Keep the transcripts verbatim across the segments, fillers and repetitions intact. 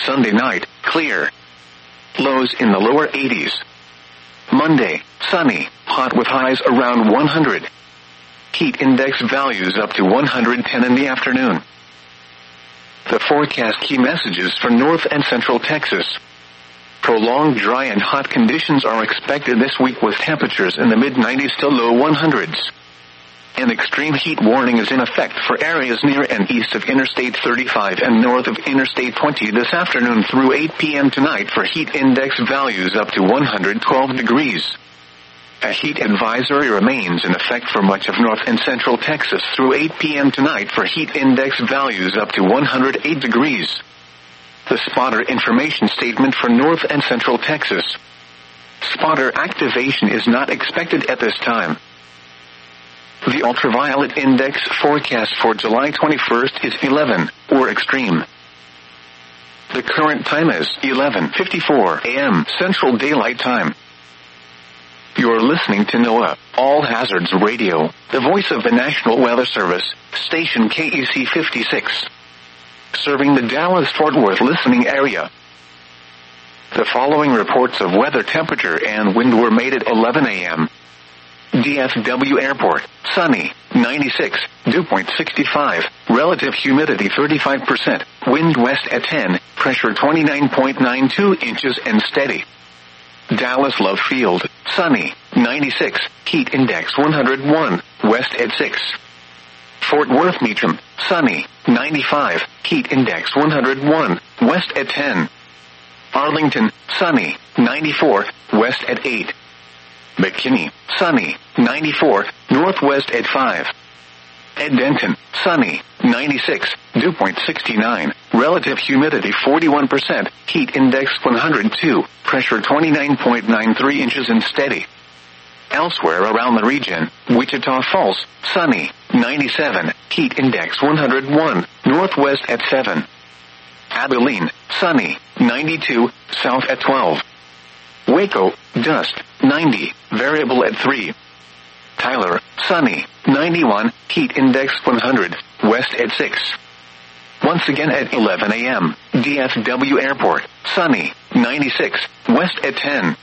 Sunday night, clear. Lows in the lower eighties. Monday, sunny, hot with highs around one hundred. Heat index values up to one hundred ten in the afternoon. The forecast key messages for North and Central Texas. Prolonged dry and hot conditions are expected this week with temperatures in the mid nineties to low one hundreds. An extreme heat warning is in effect for areas near and east of Interstate thirty-five and north of Interstate twenty this afternoon through eight p.m. tonight for heat index values up to one hundred twelve degrees. A heat advisory remains in effect for much of North and Central Texas through eight p.m. tonight for heat index values up to one hundred eight degrees. The spotter information statement for North and Central Texas. Spotter activation is not expected at this time. The ultraviolet index forecast for July twenty-first is eleven, or extreme. The current time is eleven fifty-four a.m. Central Daylight Time. You're listening to NOAA, All Hazards Radio, the voice of the National Weather Service, station K E C fifty-six. Serving the Dallas-Fort Worth listening area. The following reports of weather temperature and wind were made at eleven a.m. D F W Airport, sunny, ninety-six, dew point sixty-five, relative humidity thirty-five percent, wind west at ten, pressure twenty-nine point nine two inches and steady. Dallas Love Field, sunny, ninety-six, heat index one hundred one, west at six. Fort Worth Meacham, sunny, ninety-five, heat index one hundred one, west at ten. Arlington, sunny, ninety-four, west at eight. McKinney, sunny, ninety-four, northwest at five. Denton, sunny, ninety-six, dew point sixty-nine, relative humidity forty-one percent, heat index one hundred two, pressure twenty-nine point nine three inches and steady. Elsewhere around the region, Wichita Falls, sunny, ninety-seven, heat index one hundred one, northwest at seven. Abilene, sunny, ninety-two, south at twelve. Waco, dust, ninety, variable at three. Tyler, sunny, ninety-one, heat index one hundred, west at six. Once again at eleven a.m., D F W Airport, sunny, ninety-six, west at ten.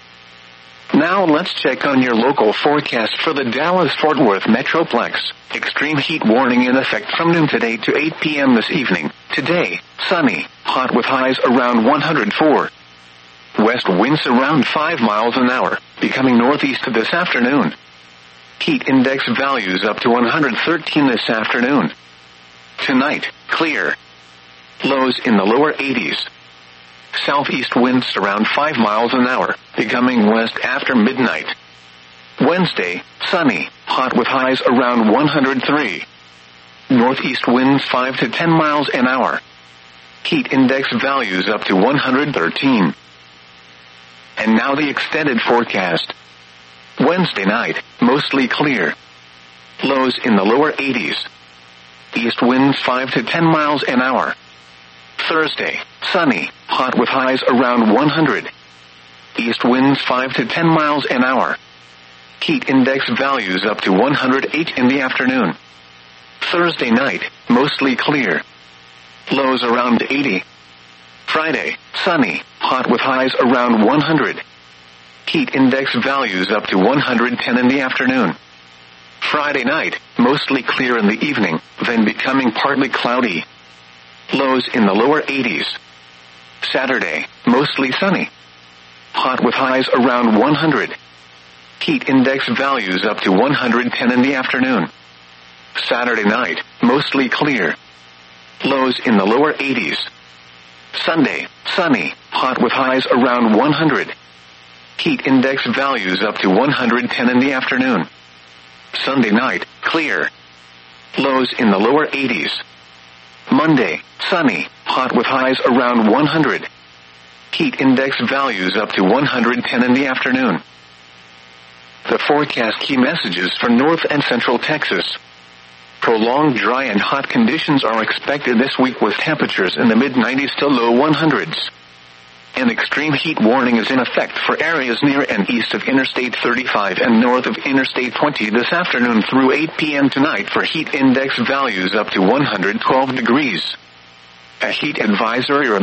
Now let's check on your local forecast for the Dallas-Fort Worth Metroplex. Extreme heat warning in effect from noon today to eight p.m. this evening. Today, sunny, hot with highs around one hundred four. West winds around five miles an hour, becoming northeast this afternoon. Heat index values up to one hundred thirteen this afternoon. Tonight, clear. Lows in the lower eighties. Southeast winds around five miles an hour, becoming west after midnight. Wednesday, sunny, hot with highs around one hundred three. Northeast winds five to ten miles an hour. Heat index values up to one hundred thirteen. And now the extended forecast. Wednesday night, mostly clear. Lows in the lower eighties. East winds five to ten miles an hour. Thursday, sunny, hot with highs around one hundred. East winds five to ten miles an hour. Heat index values up to one hundred eight in the afternoon. Thursday night, mostly clear. Lows around eighty. Friday, sunny, hot with highs around one hundred. Heat index values up to one hundred ten in the afternoon. Friday night, mostly clear in the evening, then becoming partly cloudy. Lows in the lower eighties. Saturday, mostly sunny. Hot with highs around one hundred. Heat index values up to one hundred ten in the afternoon. Saturday night, mostly clear. Lows in the lower eighties. Sunday, sunny, hot with highs around one hundred. Heat index values up to one hundred ten in the afternoon. Sunday night, clear. Lows in the lower eighties. Monday, sunny, hot with highs around one hundred. Heat index values up to one hundred ten in the afternoon. The forecast key messages for North and Central Texas. Prolonged dry and hot conditions are expected this week with temperatures in the mid nineties to low one hundreds. An extreme heat warning is in effect for areas near and east of Interstate thirty-five and north of Interstate twenty this afternoon through eight p.m. tonight for heat index values up to one hundred twelve degrees. A heat advisory remains